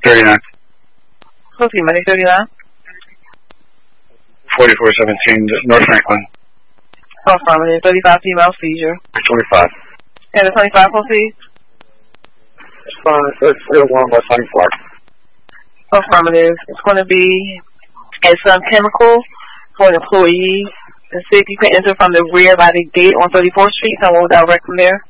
39. Pussy, Monday 39. 4417, North Franklin. Affirmative. 35 female seizure. 25. And the 25 proceed. It's fine. It's 01 by Sunny Park. Affirmative. It's going to be at Sun Chemical for an employee. And see if you can enter from the rear by the gate on 34th Street. Someone will direct from there.